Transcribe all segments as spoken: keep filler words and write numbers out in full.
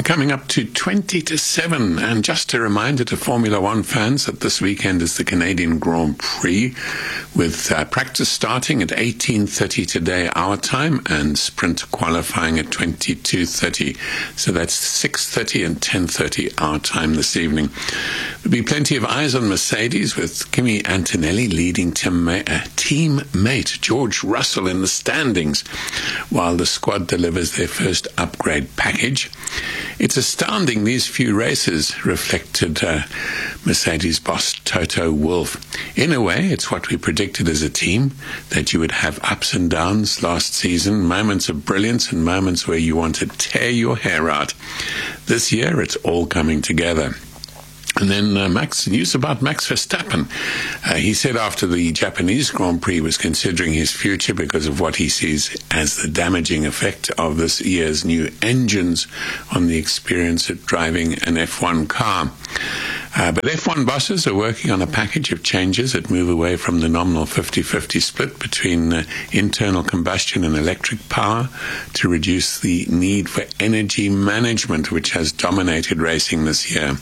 coming up to twenty to seven. And just a reminder to Formula One fans that this weekend is the Canadian Grand Prix, with uh, practice starting at eighteen thirty today our time and sprint qualifying at twenty-two thirty. So that's six thirty and ten thirty our time this evening. There'll be plenty of eyes on Mercedes, with Kimi Antonelli leading team, uh, teammate George Russell in the standings, while the squad delivers their first upgrade package. It's astounding, these few races, reflected uh, Mercedes boss Toto Wolff. In a way, it's what we predicted as a team, that you would have ups and downs last season, moments of brilliance and moments where you want to tear your hair out. This year, it's all coming together. And then uh, Max, news about Max Verstappen. Uh, he said after the Japanese Grand Prix was considering his future because of what he sees as the damaging effect of this year's new engines on the experience of driving an F one car. Uh, but F one bosses are working on a package of changes that move away from the nominal fifty-fifty split between uh, internal combustion and electric power to reduce the need for energy management, which has dominated racing this year.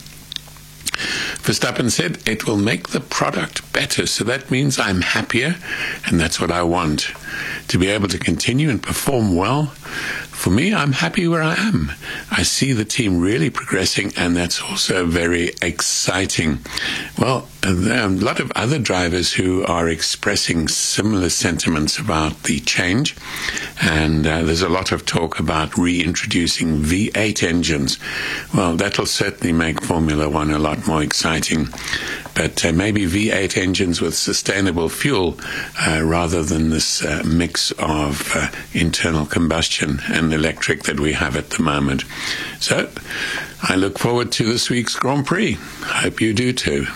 Verstappen said, "It will make the product better, so that means I'm happier, and that's what I want. To be able to continue and perform well. For me, I'm happy where I am. I see the team really progressing, and that's also very exciting." Well, there are a lot of other drivers who are expressing similar sentiments about the change, and uh, there's a lot of talk about reintroducing V eight engines. Well, that'll certainly make Formula One a lot more exciting, but uh, maybe V eight engines with sustainable fuel uh, rather than this uh, mix of uh, internal combustion and electric that we have at the moment. So I look forward to this week's Grand Prix. Hope you do too.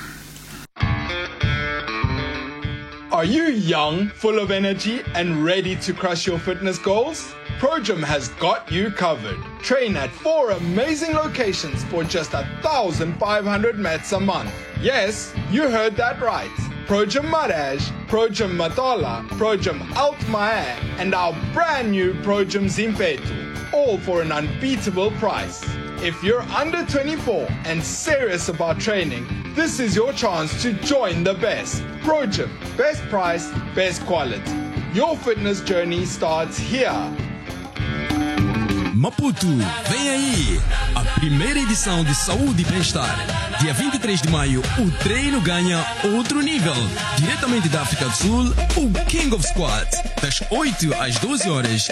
Are you young, full of energy, and ready to crush your fitness goals? ProGym has got you covered. Train at four amazing locations for just one thousand five hundred mats a month. Yes, you heard that right. ProGym Maraj, ProGym Matola, ProGym Altmaier, and our brand new ProGym Zimpetu, all for an unbeatable price. If you're under twenty-four and serious about training, this is your chance to join the best. ProGym, best price, best quality. Your fitness journey starts here. Maputo, vem aí! A primeira edição de Saúde e Bem-Estar. Dia vinte e três de maio, o treino ganha outro nível. Diretamente da África do Sul, o King of Squat. Das oito às doze horas,